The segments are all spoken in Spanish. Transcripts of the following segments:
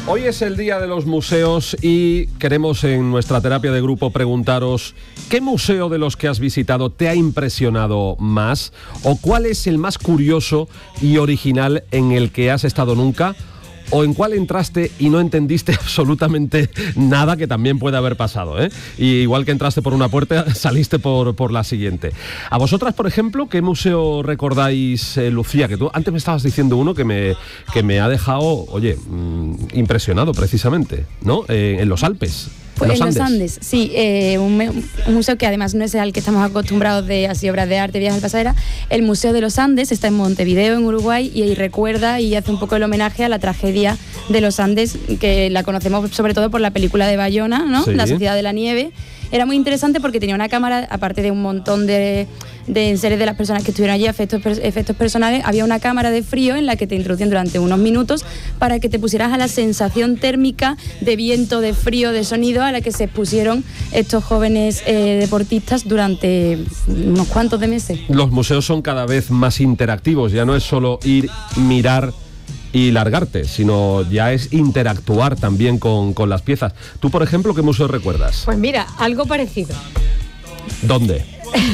Hoy es el Día de los Museos y queremos en nuestra terapia de grupo preguntaros ¿qué museo de los que has visitado te ha impresionado más? ¿O cuál es el más curioso y original en el que has estado nunca? ¿O en cuál entraste y no entendiste absolutamente nada, que también puede haber pasado, ¿eh? Y igual que entraste por una puerta, saliste por la siguiente. A vosotras, por ejemplo, ¿qué museo recordáis, Lucía? Que tú antes me estabas diciendo uno que me ha dejado, oye, impresionado precisamente, ¿no? En los Alpes. Pues en los Andes, sí, un museo que además no es al que estamos acostumbrados de así obras de arte, viajes al pasado, era el Museo de los Andes, está en Montevideo, en Uruguay, y ahí recuerda y hace un poco el homenaje a la tragedia de los Andes, que la conocemos sobre todo por la película de Bayona, ¿no? Sí. La Sociedad de la Nieve. Era muy interesante porque tenía una cámara, aparte de un montón de series de las personas que estuvieron allí, efectos personales, había una cámara de frío en la que te introducían durante unos minutos para que te pusieras a la sensación térmica de viento, de frío, de sonido a la que se expusieron estos jóvenes deportistas durante unos cuantos de meses. Los museos son cada vez más interactivos, ya no es solo ir, mirar y largarte, sino ya es interactuar también con las piezas. Tú, por ejemplo, ¿qué museo recuerdas? Pues mira, algo parecido. ¿Dónde?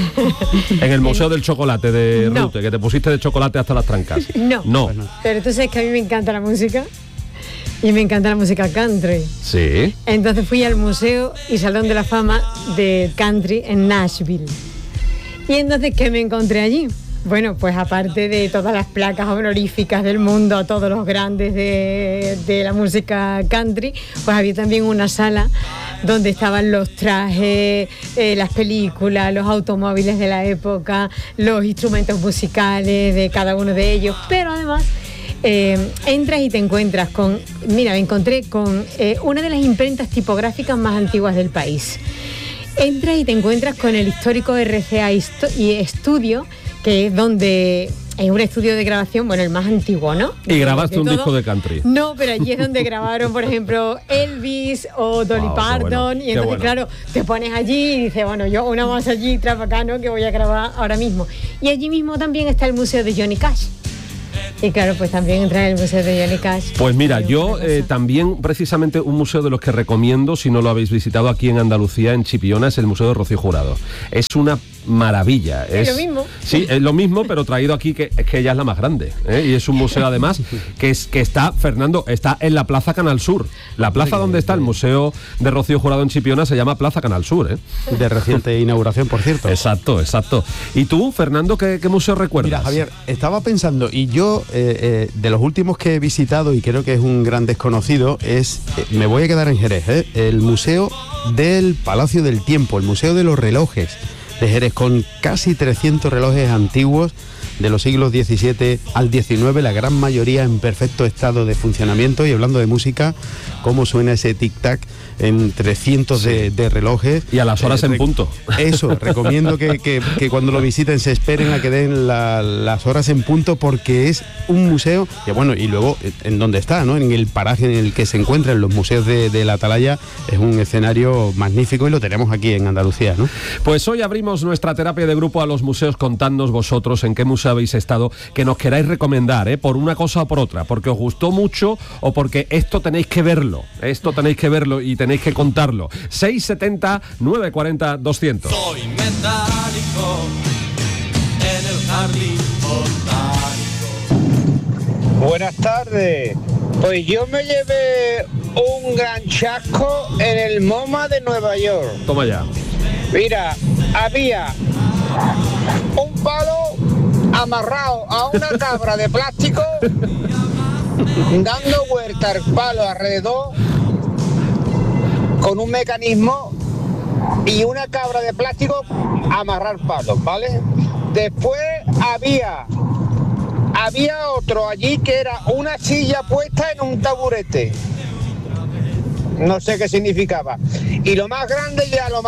En el Museo del Chocolate de Rute, que te pusiste de chocolate hasta las trancas. No. Pero tú sabes que a mí me encanta la música y me encanta la música country. Sí. Entonces fui al Museo y Salón de la Fama de Country en Nashville. Y entonces, ¿qué me encontré allí? Bueno, pues aparte de todas las placas honoríficas del mundo a todos los grandes de la música country, pues había también una sala donde estaban los trajes, las películas, los automóviles de la época, los instrumentos musicales de cada uno de ellos, pero además entras y te encuentras con, mira, me encontré con una de las imprentas tipográficas más antiguas del país. Entras y te encuentras con el histórico RCA y Estudio, que es donde es un estudio de grabación, bueno, el más antiguo, ¿no? Y grabaste un disco de country. No, pero allí es donde grabaron, por ejemplo, Elvis o Dolly Parton. Y entonces, claro, te pones allí y dices, bueno, yo una más allí, trapacano, que voy a grabar ahora mismo. Y allí mismo también está el Museo de Johnny Cash. Y claro, pues también entra en el Museo de Johnny Cash. Pues mira, yo también precisamente un museo de los que recomiendo, si no lo habéis visitado aquí en Andalucía, en Chipiona, es el Museo de Rocío Jurado. Es una maravilla. Es lo mismo. Sí, es lo mismo, pero traído aquí, que es que ella es la más grande, ¿eh? Y es un museo además que está, Fernando, está en la Plaza Canal Sur. La plaza donde está el Museo de Rocío Jurado en Chipiona se llama Plaza Canal Sur, ¿eh? De reciente inauguración, por cierto. Exacto. ¿Y tú, Fernando, qué museo recuerdas? Mira, Javier, estaba pensando, y yo, de los últimos que he visitado, y creo que es un gran desconocido, me voy a quedar en Jerez, el Museo del Palacio del Tiempo, el Museo de los Relojes de Jerez, con casi 300 relojes antiguos de los siglos XVII al XIX, la gran mayoría en perfecto estado de funcionamiento. Y hablando de música, cómo suena ese tic-tac entre cientos de relojes. Y a las horas en punto. Eso, recomiendo que cuando lo visiten se esperen a que den las horas en punto, porque es un museo que, bueno, y luego en donde está, ¿no? En el paraje en el que se encuentra, en los museos de la Atalaya, es un escenario magnífico y lo tenemos aquí en Andalucía, ¿no? Pues hoy abrimos nuestra terapia de grupo a los museos. Contadnos vosotros en qué museo habéis estado, que nos queráis recomendar, por una cosa o por otra, porque os gustó mucho o porque esto tenéis que verlo y tenéis que contarlo. 670 940 200. Soy metálico en el jardín botánico. Buenas tardes. Pues yo me llevé un gran chasco en el MoMA de Nueva York. Toma ya. Mira, había un palo amarrado a una cabra de plástico dando vuelta al palo alrededor con un mecanismo, y una cabra de plástico amarrar palos, ¿vale? Después había otro allí que era una silla puesta en un taburete. No sé qué significaba. Y lo más grande,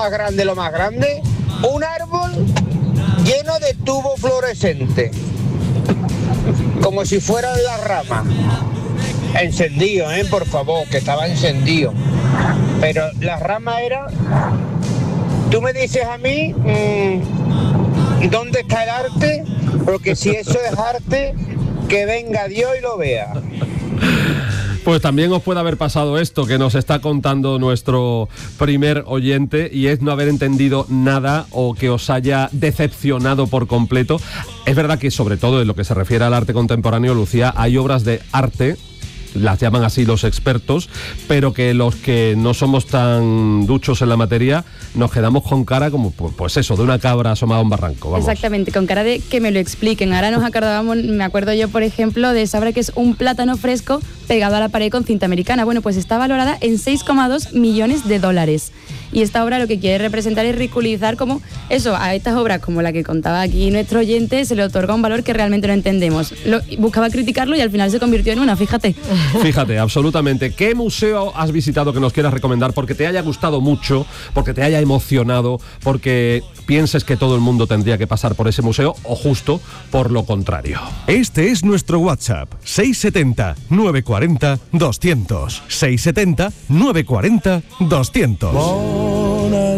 un árbol lleno de tubo fluorescente, como si fueran las ramas. Encendido, por favor, que estaba encendido. Pero las ramas eran... Tú me dices a mí, ¿dónde está el arte? Porque si eso es arte, que venga Dios y lo vea. Pues también os puede haber pasado esto que nos está contando nuestro primer oyente, y es no haber entendido nada o que os haya decepcionado por completo. Es verdad que, sobre todo en lo que se refiere al arte contemporáneo, Lucía, hay obras de arte, las llaman así los expertos, pero que los que no somos tan duchos en la materia nos quedamos con cara como, pues eso, de una cabra asomada a un barranco. Vamos. Exactamente, con cara de que me lo expliquen. Ahora me acuerdo yo, por ejemplo, de esa obra que es un plátano fresco pegado a la pared con cinta americana. Bueno, pues está valorada en $6,2 millones. Y esta obra lo que quiere representar es ridiculizar como eso, a estas obras como la que contaba aquí nuestro oyente, se le otorga un valor que realmente no entendemos. Buscaba criticarlo y al final se convirtió en una, fíjate. Fíjate, absolutamente. ¿Qué museo has visitado que nos quieras recomendar? Porque te haya gustado mucho, porque te haya emocionado, porque pienses que todo el mundo tendría que pasar por ese museo, o justo por lo contrario. Este es nuestro WhatsApp, 670 940 200. 670 940 200. Mona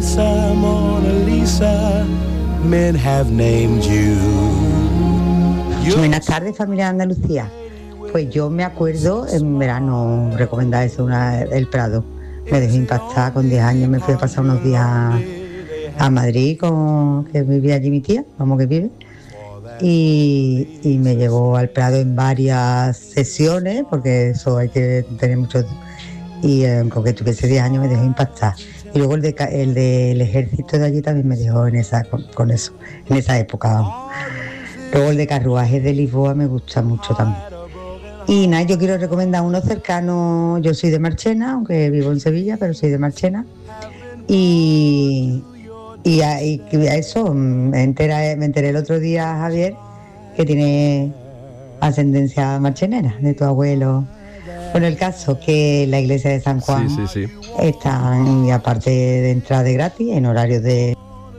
Lisa, men have named you. Buenas tardes, familia de Andalucía. Pues yo me acuerdo en verano recomendar eso, el Prado. Me dejé impactar con 10 años, me fui a pasar unos días a Madrid, que vivía allí mi tía, vamos que vive. Y me llevó al Prado en varias sesiones, porque eso hay que tener mucho. Y con que tuviese 10 años me dejó impactar. Y luego el del ejército de allí también me dejó con eso, en esa época, vamos. Luego el de carruajes de Lisboa me gusta mucho también. Y nada, yo quiero recomendar uno cercano. Yo soy de Marchena, aunque vivo en Sevilla, pero soy de Marchena. Y a eso me enteré el otro día, Javier, que tiene ascendencia marchenera, de tu abuelo. Bueno, el caso que la iglesia de San Juan sí. está, y aparte de entrada de gratis, en horarios de...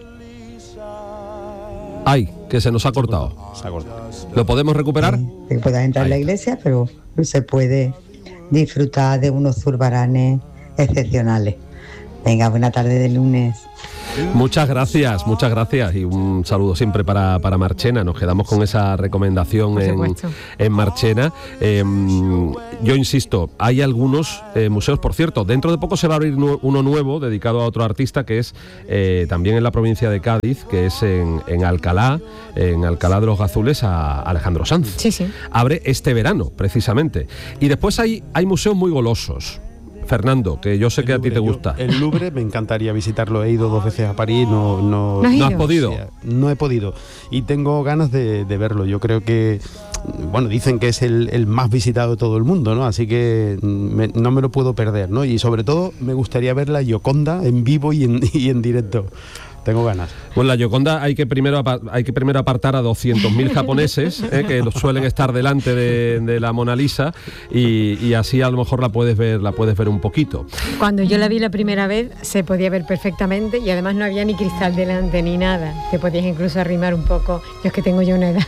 Ay, que se nos ha cortado. ¿Lo podemos recuperar? Que puedas entrar en la iglesia, pero se puede disfrutar de unos zurbaranes excepcionales. Venga, buena tarde de lunes. Muchas gracias y un saludo siempre para Marchena. Nos quedamos con esa recomendación en Marchena. Yo insisto, hay algunos museos, por cierto, dentro de poco se va a abrir uno nuevo dedicado a otro artista, que es también en la provincia de Cádiz, que es en Alcalá de los Gazules, a Alejandro Sanz. Sí. Abre este verano, precisamente. Y después hay museos muy golosos. Fernando, que yo sé que a ti te gusta. El Louvre me encantaría visitarlo, he ido 2 veces a París, ¿No has podido? No he podido y tengo ganas de verlo. Yo creo que, bueno, dicen que es el más visitado de todo el mundo, ¿no? Así que no me lo puedo perder, ¿no? Y sobre todo me gustaría ver la Gioconda en vivo y en directo. Tengo ganas. Pues la Gioconda hay que primero apartar a 200.000 japoneses que suelen estar delante de la Mona Lisa, y así a lo mejor la puedes ver un poquito. Cuando yo la vi la primera vez se podía ver perfectamente, y además no había ni cristal delante ni nada. Te podías incluso arrimar un poco. Yo es que tengo ya una edad.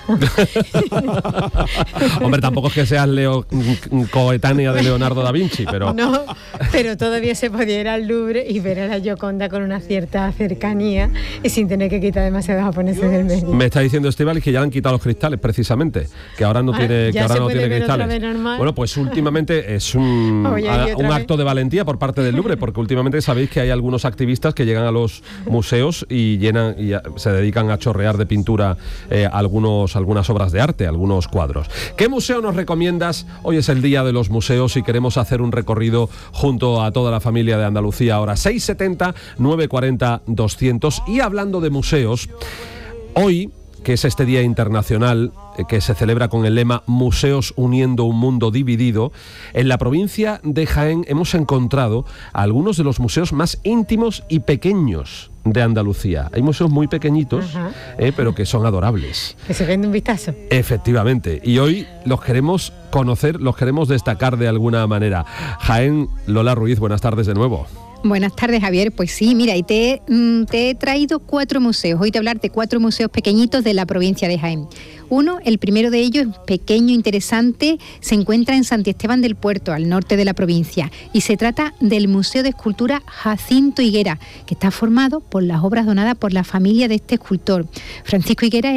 Hombre, tampoco es que seas coetánea de Leonardo da Vinci, pero... No, pero todavía se podía ir al Louvre y ver a la Gioconda con una cierta cercanía y sin tener que quitar demasiados japoneses del medio. Me está diciendo Estíbaliz que ya le han quitado los cristales, precisamente, que ahora no tiene cristales. Bueno, pues últimamente es un acto de valentía por parte del Louvre, porque últimamente sabéis que hay algunos activistas que llegan a los museos y se dedican a chorrear de pintura algunas obras de arte, algunos cuadros. ¿Qué museo nos recomiendas? Hoy es el día de los museos y queremos hacer un recorrido junto a toda la familia de Andalucía. Ahora 670 940 200. Y hablando de museos, hoy, que es este Día Internacional que se celebra con el lema Museos uniendo un mundo dividido, en la provincia de Jaén hemos encontrado algunos de los museos más íntimos y pequeños de Andalucía. Hay museos muy pequeñitos, pero que son adorables. Que se ven de un vistazo. Efectivamente. Y hoy los queremos conocer, los queremos destacar de alguna manera. Jaén, Lola Ruiz, buenas tardes de nuevo. Buenas tardes, Javier. Pues sí, mira, y te he traído 4 museos. Hoy te voy a hablar de 4 museos pequeñitos de la provincia de Jaén. El primero de ellos, pequeño, interesante, se encuentra en Santi Esteban del Puerto, al norte de la provincia, y se trata del Museo de Escultura Jacinto Higuera, que está formado por las obras donadas por la familia de este escultor. Francisco Higuera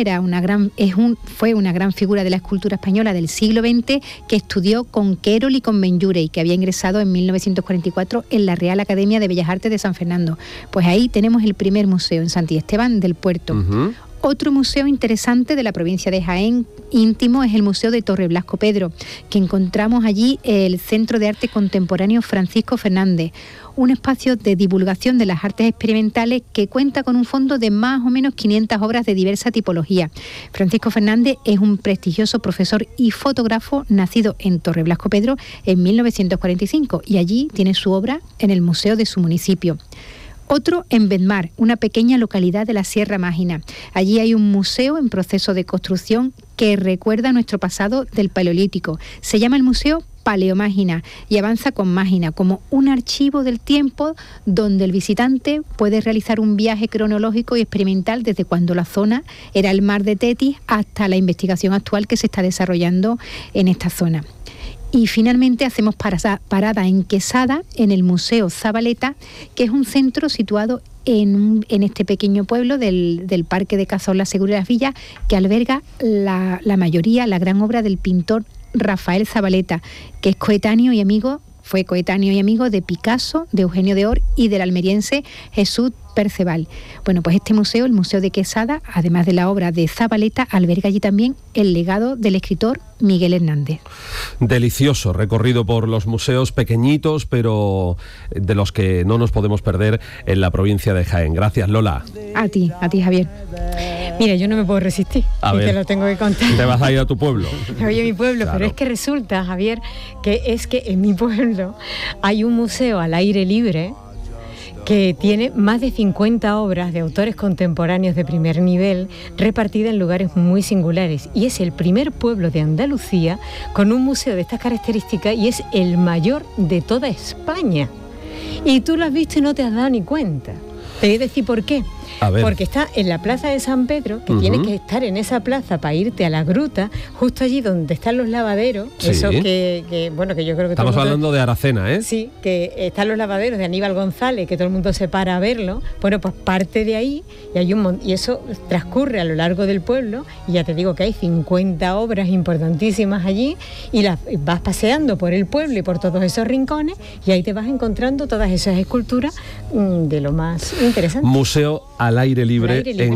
fue una gran figura de la escultura española del siglo XX, que estudió con Querol y con Benlliure y que había ingresado en 1944 en la Real Academia de Bellas Artes de San Fernando. Pues ahí tenemos el primer museo, en Santi Esteban del Puerto. Otro museo interesante de la provincia de Jaén, íntimo, es el Museo de Torre Blasco Pedro, que encontramos allí el Centro de Arte Contemporáneo Francisco Fernández, un espacio de divulgación de las artes experimentales que cuenta con un fondo de más o menos 500 obras de diversa tipología. Francisco Fernández es un prestigioso profesor y fotógrafo nacido en Torre Blasco Pedro en 1945 y allí tiene su obra en el museo de su municipio. Otro en Bedmar, una pequeña localidad de la Sierra Mágina. Allí hay un museo en proceso de construcción que recuerda nuestro pasado del Paleolítico. Se llama el Museo Paleomágina y avanza con Mágina como un archivo del tiempo donde el visitante puede realizar un viaje cronológico y experimental desde cuando la zona era el mar de Tetis hasta la investigación actual que se está desarrollando en esta zona. Y finalmente hacemos parada en Quesada, en el Museo Zabaleta, que es un centro situado en este pequeño pueblo del Parque de Cazorla Segura de las Villas, que alberga la gran obra del pintor Rafael Zabaleta, que es fue coetáneo y amigo de Picasso, de Eugenio d'Or y del almeriense Jesús Perceval. Bueno, pues este museo, el Museo de Quesada, además de la obra de Zabaleta, alberga allí también el legado del escritor Miguel Hernández. Delicioso recorrido por los museos pequeñitos, pero de los que no nos podemos perder en la provincia de Jaén. Gracias, Lola. A ti, Javier. Mira, yo no me puedo resistir, te lo tengo que contar. ¿Te vas a ir a tu pueblo? Me voy a mi pueblo, claro. Pero es que resulta, Javier, que en mi pueblo hay un museo al aire libre que tiene más de 50 obras de autores contemporáneos de primer nivel repartidas en lugares muy singulares, y es el primer pueblo de Andalucía con un museo de estas características y es el mayor de toda España. Y tú lo has visto y no te has dado ni cuenta. Te voy a decir por qué. Porque está en la plaza de San Pedro, que tienes que estar en esa plaza para irte a la gruta, justo allí donde están los lavaderos, sí. Eso que yo creo que estamos hablando de Aracena, ¿eh? Sí, que están los lavaderos de Aníbal González, que todo el mundo se para a verlo. Bueno, pues parte de ahí y hay y eso transcurre a lo largo del pueblo, y ya te digo que hay 50 obras importantísimas allí, y las vas paseando por el pueblo y por todos esos rincones, y ahí te vas encontrando todas esas esculturas de lo más interesante. Museo al aire libre,